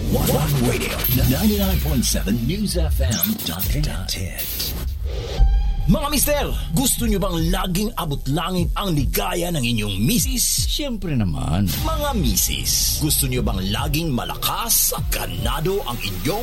One Radio 99.7 News FM.net. Mga mister, gusto nyo bang laging abot langit ang ligaya ng inyong misis? Siyempre naman. Mga misis, gusto nyo bang laging malakas at ganado ang inyong